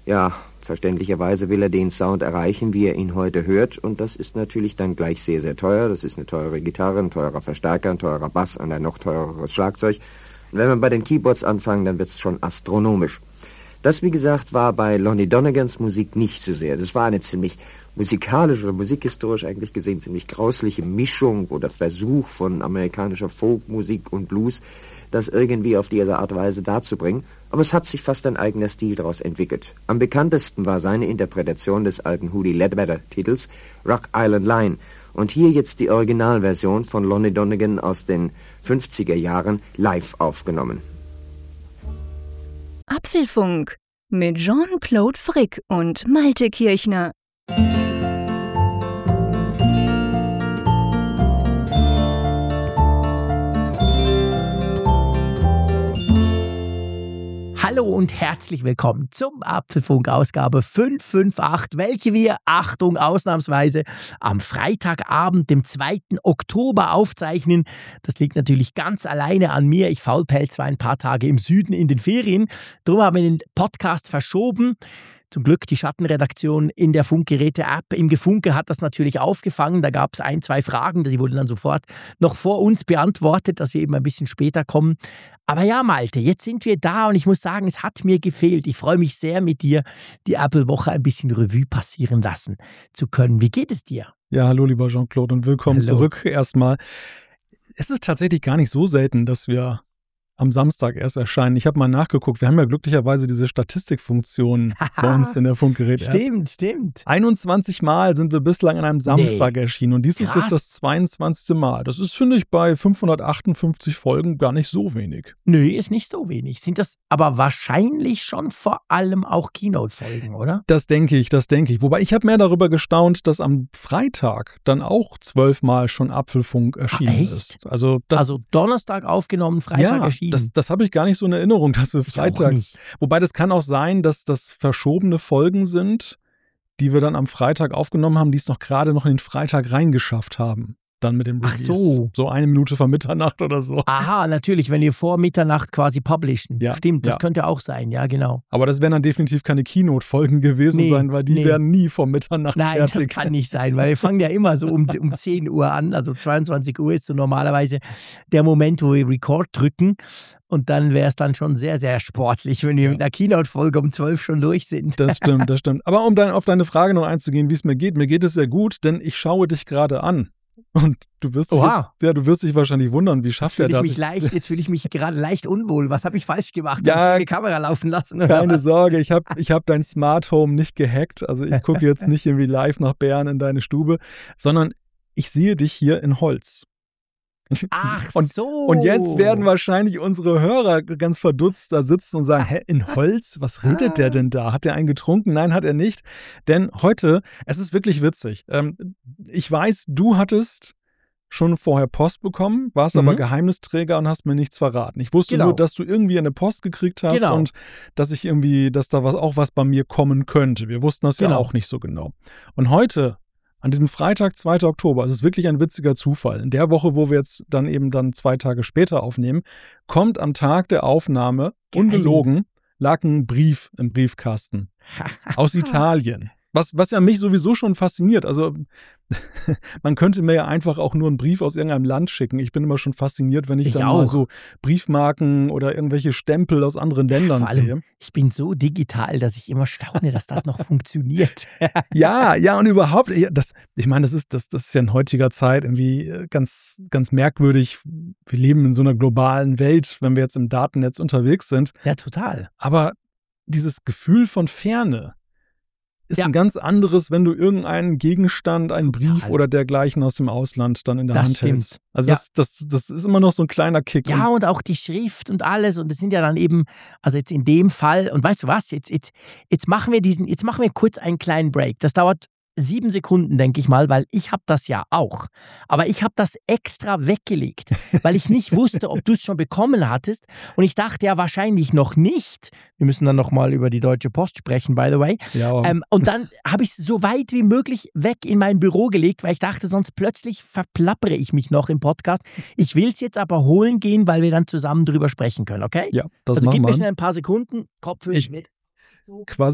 Ja, verständlicherweise will er den Sound erreichen, wie er ihn heute hört, und das ist natürlich dann gleich sehr, sehr teuer. Das ist eine teure Gitarre, ein teurer Verstärker, ein teurer Bass und ein noch teureres Schlagzeug. Und wenn wir bei den Keyboards anfangen, dann wird's schon astronomisch. Das, wie gesagt, war bei Lonnie Donegans Musik nicht so sehr. Das war eine ziemlich musikalisch oder musikhistorisch eigentlich gesehen ziemlich grausliche Mischung oder Versuch von amerikanischer Folkmusik und Blues, das irgendwie auf diese Art und Weise darzubringen. Aber es hat sich fast ein eigener Stil daraus entwickelt. Am bekanntesten war seine Interpretation des alten Hootie Ledbetter-Titels Rock Island Line. Und hier jetzt die Originalversion von Lonnie Donegan aus den 50er Jahren live aufgenommen. Apfelfunk mit Jean-Claude Frick und Malte Kirchner. Hallo und herzlich willkommen zum Apfelfunk Ausgabe 558, welche wir, Achtung, ausnahmsweise am Freitagabend, dem 2. Oktober aufzeichnen. Das liegt natürlich ganz alleine an mir. Ich faulpelz zwar ein paar Tage im Süden in den Ferien, darum haben wir den Podcast verschoben. Zum Glück die Schattenredaktion in der Funkgeräte-App im Gefunke hat das natürlich aufgefangen. Da gab es 1, 2 Fragen, die wurden dann sofort noch vor uns beantwortet, dass wir eben ein bisschen später kommen. Aber ja, Malte, jetzt sind wir da und ich muss sagen, es hat mir gefehlt. Ich freue mich sehr, mit dir die Apple-Woche ein bisschen Revue passieren lassen zu können. Wie geht es dir? Ja, hallo lieber Jean-Claude und willkommen zurück erstmal. Es ist tatsächlich gar nicht so selten, dass wir am Samstag erst erscheinen. Ich habe mal nachgeguckt, wir haben ja glücklicherweise diese Statistikfunktion bei uns in der Funkgerät-App. Stimmt. 21 Mal sind wir bislang an einem Samstag erschienen und dies ist jetzt das 22. Mal. Das ist, finde ich, bei 558 Folgen gar nicht so wenig. Nö, ist nicht so wenig. Sind das aber wahrscheinlich schon vor allem auch Keynote-Folgen, oder? Das denke ich. Wobei ich habe mehr darüber gestaunt, dass am Freitag dann auch 12 Mal schon Apfelfunk erschienen ist. Also Donnerstag aufgenommen, Freitag erschienen. Das habe ich gar nicht so in Erinnerung, dass wir freitags. Wobei das kann auch sein, dass das verschobene Folgen sind, die wir dann am Freitag aufgenommen haben, die es gerade noch in den Freitag reingeschafft haben. Dann mit dem Release. Ach so. 1 Minute vor Mitternacht oder so. Aha, natürlich, wenn ihr vor Mitternacht quasi publishen. Ja, stimmt, das könnte auch sein, ja genau. Aber das wären dann definitiv keine Keynote-Folgen gewesen sein, weil die werden nie vor Mitternacht fertig. Nein, das kann nicht sein, weil wir fangen ja immer so um 10 Uhr an, also 22 Uhr ist so normalerweise der Moment, wo wir Record drücken und dann wäre es dann schon sehr, sehr sportlich, wenn wir mit einer Keynote-Folge um 12 schon durch sind. Das stimmt. Aber um auf deine Frage noch einzugehen, wie es mir geht es sehr gut, denn ich schaue dich gerade an. Und du wirst dich wahrscheinlich wundern, wie schafft er das? Jetzt fühle ich mich gerade leicht unwohl. Was habe ich falsch gemacht? Habe ich eine Kamera laufen lassen? Oder keine was? Sorge, ich hab dein Smart Home nicht gehackt. Also ich gucke jetzt nicht irgendwie live nach Bären in deine Stube, sondern ich sehe dich hier in Holz. Ach so. Und jetzt werden wahrscheinlich unsere Hörer ganz verdutzt da sitzen und sagen, in Holz? Was redet der denn da? Hat der einen getrunken? Nein, hat er nicht. Denn heute, es ist wirklich witzig. Ich weiß, du hattest schon vorher Post bekommen, warst aber Geheimnisträger und hast mir nichts verraten. Ich wusste nur, dass du irgendwie eine Post gekriegt hast und dass da was bei mir kommen könnte. Wir wussten das ja auch nicht so genau. Und heute, an diesem Freitag, 2. Oktober, es ist wirklich ein witziger Zufall. In der Woche, wo wir jetzt dann 2 Tage später aufnehmen, kommt am Tag der Aufnahme, ungelogen, lag ein Brief im Briefkasten aus Italien. Was ja mich sowieso schon fasziniert. Also man könnte mir ja einfach auch nur einen Brief aus irgendeinem Land schicken. Ich bin immer schon fasziniert, wenn ich dann mal so Briefmarken oder irgendwelche Stempel aus anderen Ländern sehe. Ich bin so digital, dass ich immer staune, dass das noch funktioniert. Ja, und überhaupt, ich meine, das ist ja in heutiger Zeit irgendwie ganz, ganz merkwürdig. Wir leben in so einer globalen Welt, wenn wir jetzt im Datennetz unterwegs sind. Ja, total. Aber dieses Gefühl von Ferne ist ein ganz anderes, wenn du irgendeinen Gegenstand, einen Brief oder dergleichen aus dem Ausland dann in der Hand hältst. Also das ist immer noch so ein kleiner Kick. Ja, und auch die Schrift und alles. Und das sind ja dann eben, also jetzt in dem Fall, und weißt du was, jetzt machen wir kurz einen kleinen Break. Das dauert 7 Sekunden, denke ich mal, weil ich habe das ja auch. Aber ich habe das extra weggelegt, weil ich nicht wusste, ob du es schon bekommen hattest. Und ich dachte ja wahrscheinlich noch nicht. Wir müssen dann nochmal über die Deutsche Post sprechen, by the way. Ja. Und dann habe ich es so weit wie möglich weg in mein Büro gelegt, weil ich dachte, sonst plötzlich verplappere ich mich noch im Podcast. Ich will es jetzt aber holen gehen, weil wir dann zusammen drüber sprechen können, okay? Ja, das also machen wir. Gib mir schnell ein paar Sekunden, Kopfhörer mit. Quasi